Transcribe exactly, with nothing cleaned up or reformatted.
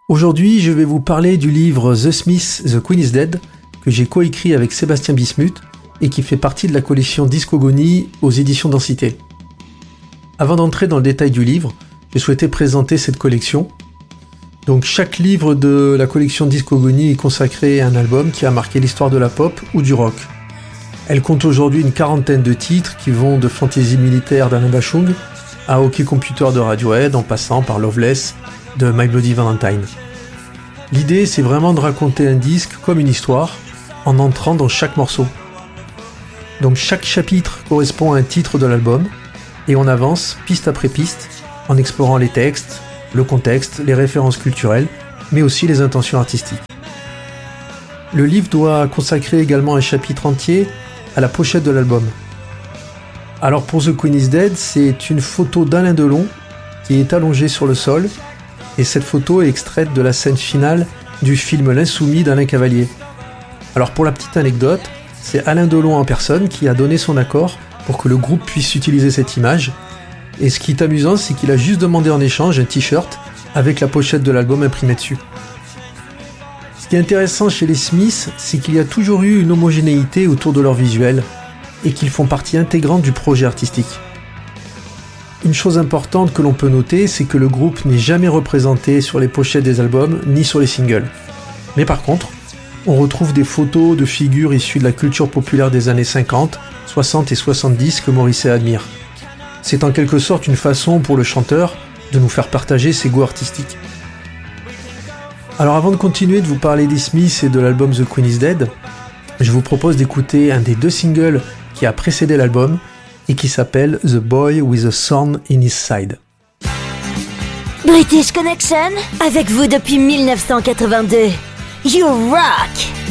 Aujourd'hui, je vais vous parler du livre The Smiths, The Queen is Dead, que j'ai coécrit avec Sébastien Bismuth et qui fait partie de la collection Discogonie aux éditions Densité. Avant d'entrer dans le détail du livre, je souhaitais présenter cette collection. Donc chaque livre de la collection Discogonie est consacré à un album qui a marqué l'histoire de la pop ou du rock. Elle compte aujourd'hui une quarantaine de titres qui vont de Fantasy militaire d'Alain Bashung à Hockey Computer de Radiohead en passant par Loveless de My Bloody Valentine. L'idée, c'est vraiment de raconter un disque comme une histoire en entrant dans chaque morceau. Donc chaque chapitre correspond à un titre de l'album et on avance piste après piste en explorant les textes, le contexte, les références culturelles, mais aussi les intentions artistiques. Le livre doit consacrer également un chapitre entier à la pochette de l'album. Alors pour The Queen is Dead, c'est une photo d'Alain Delon qui est allongé sur le sol, et cette photo est extraite de la scène finale du film L'Insoumis d'Alain Cavalier. Alors pour la petite anecdote, c'est Alain Delon en personne qui a donné son accord pour que le groupe puisse utiliser cette image, et ce qui est amusant, c'est qu'il a juste demandé en échange un t-shirt avec la pochette de l'album imprimée dessus. Ce qui est intéressant chez les Smiths, c'est qu'il y a toujours eu une homogénéité autour de leur visuel, et qu'ils font partie intégrante du projet artistique. Une chose importante que l'on peut noter, c'est que le groupe n'est jamais représenté sur les pochettes des albums ni sur les singles. Mais par contre, on retrouve des photos de figures issues de la culture populaire des années cinquante, soixante et soixante-dix que Morrissey admire. C'est en quelque sorte une façon pour le chanteur de nous faire partager ses goûts artistiques. Alors avant de continuer de vous parler des Smiths et de l'album The Queen is Dead, je vous propose d'écouter un des deux singles qui a précédé l'album et qui s'appelle The Boy with a Thorn in His Side. British Connection, avec vous depuis mille neuf cent quatre-vingt-deux. You rock!